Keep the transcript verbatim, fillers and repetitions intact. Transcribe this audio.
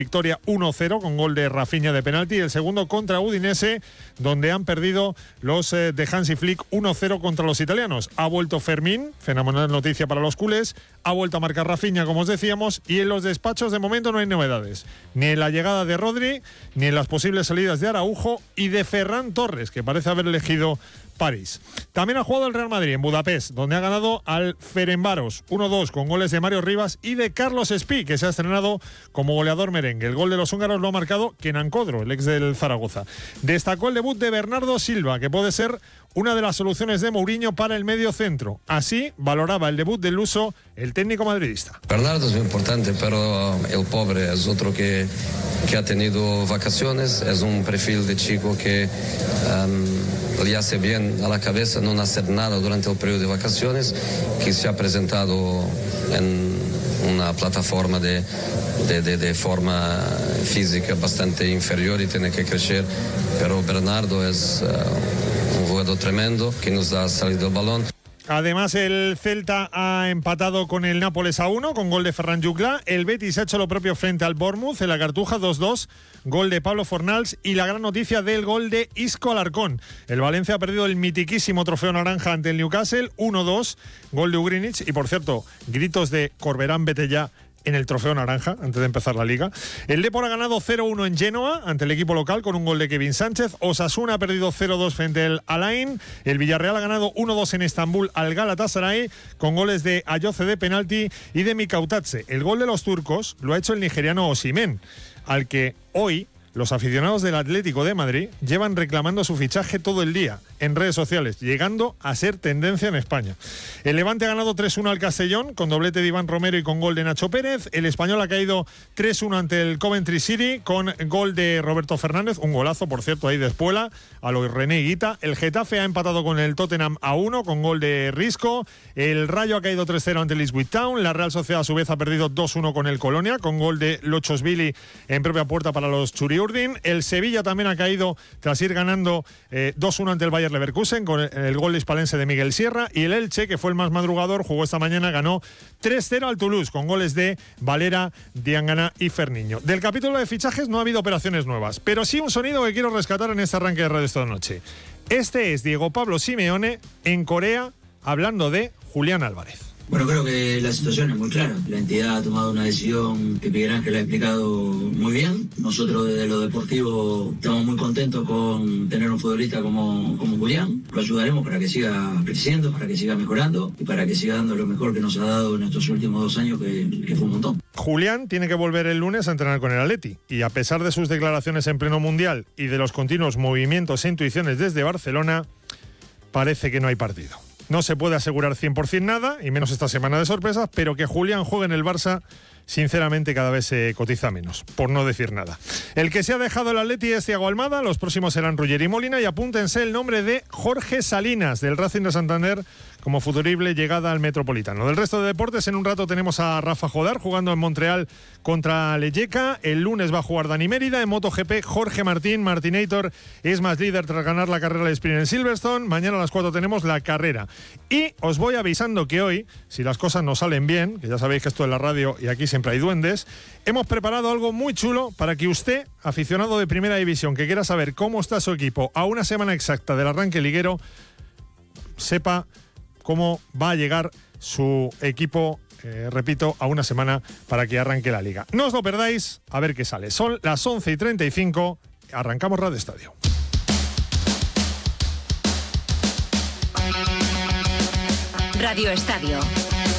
Victoria uno cero con gol de Rafinha de penalti, y el segundo contra Udinese, donde han perdido los eh, de Hansi Flick uno cero contra los italianos. Ha vuelto Fermín, fenomenal noticia para los culés, ha vuelto a marcar Rafinha, como os decíamos, y en los despachos de momento no hay novedades, ni en la llegada de Rodri, ni en las posibles salidas de Araujo y de Ferran Torres, que parece haber elegido París. También ha jugado el Real Madrid en Budapest, donde ha ganado al Ferencváros uno dos con goles de Mario Rivas y de Carlos Espí, que se ha estrenado como goleador merengue. El gol de los húngaros lo ha marcado Kenan Kodro, el ex del Zaragoza. Destacó el debut de Bernardo Silva, que puede ser una de las soluciones de Mourinho para el medio centro. Así valoraba el debut del luso el técnico madridista. Bernardo es muy importante, pero el pobre es otro que, que ha tenido vacaciones, es un perfil de chico que um, le hace bien a la cabeza no hacer nada durante el periodo de vacaciones, que se ha presentado en una plataforma de, de, de, de forma física bastante inferior y tiene que crecer, pero Bernardo es uh, un jugador tremendo que nos da salida del balón. Además, el Celta ha empatado con el Nápoles a uno, con gol de Ferran Juclà. El Betis ha hecho lo propio frente al Bournemouth en la Cartuja dos dos, gol de Pablo Fornals, y la gran noticia del gol de Isco Alarcón. El Valencia ha perdido el mitiquísimo trofeo naranja ante el Newcastle uno dos, gol de Ugrinic, y por cierto, gritos de Corberán, vete ya, en el trofeo naranja, antes de empezar la liga. El Depor ha ganado cero uno en Génova ante el equipo local con un gol de Kevin Sánchez. Osasuna ha perdido cero dos frente al Alain. El Villarreal ha ganado uno dos en Estambul al Galatasaray con goles de Ayoce de penalti y de Mikautatse. El gol de los turcos lo ha hecho el nigeriano Osimhen, al que hoy los aficionados del Atlético de Madrid llevan reclamando su fichaje todo el día en redes sociales, llegando a ser tendencia en España. El Levante ha ganado tres uno al Castellón, con doblete de Iván Romero y con gol de Nacho Pérez. El Español ha caído tres uno ante el Coventry City, con gol de Roberto Fernández, un golazo, por cierto, ahí de Espuela, a lo René Higuita. El Getafe ha empatado con el Tottenham a uno, con gol de Risco. El Rayo ha caído tres cero ante el Ipswich Town. La Real Sociedad, a su vez, ha perdido dos uno con el Colonia, con gol de Lochosvili en propia puerta para los Churiurdin. El Sevilla también ha caído tras ir ganando eh, dos uno ante el Bayer Leverkusen, con el, el gol hispalense de Miguel Sierra. Y el Elche, que fue el más madrugador, jugó esta mañana, ganó tres cero al Toulouse, con goles de Valera, Diangana y Ferniño. Del capítulo de fichajes no ha habido operaciones nuevas, pero sí un sonido que quiero rescatar en este arranque de radio esta noche. Este es Diego Pablo Simeone en Corea, hablando de Julián Álvarez. Bueno, creo que la situación es muy clara. La entidad ha tomado una decisión que Miguel Ángel ha explicado muy bien. Nosotros desde lo deportivo estamos muy contentos con tener un futbolista como, como Julián. Lo ayudaremos para que siga creciendo, para que siga mejorando y para que siga dando lo mejor que nos ha dado en estos últimos dos años, que, que fue un montón. Julián tiene que volver el lunes a entrenar con el Atleti, y a pesar de sus declaraciones en pleno mundial y de los continuos movimientos e intuiciones desde Barcelona, parece que no hay partido. No se puede asegurar cien por ciento nada, y menos esta semana de sorpresas, pero que Julián juegue en el Barça, sinceramente, cada vez se cotiza menos, por no decir nada. El que se ha dejado el Atleti es Thiago Almada, los próximos serán Ruggeri y Molina, y apúntense el nombre de Jorge Salinas, del Racing de Santander, como futurible llegada al Metropolitano. Del resto de deportes, en un rato tenemos a Rafa Jodar jugando en Montreal contra Leyeca. El lunes va a jugar Dani Mérida. En MotoGP, Jorge Martín, Martinator, es más líder tras ganar la carrera de sprint en Silverstone. Mañana a las cuatro tenemos la carrera. Y os voy avisando que hoy, si las cosas no salen bien, que ya sabéis que esto es la radio y aquí siempre hay duendes, hemos preparado algo muy chulo para que usted, aficionado de Primera División, que quiera saber cómo está su equipo a una semana exacta del arranque liguero, sepa cómo va a llegar su equipo, eh, repito, a una semana para que arranque la liga. No os lo perdáis, a ver qué sale. Son las once y treinta y cinco, arrancamos Radio Estadio. Radio Estadio.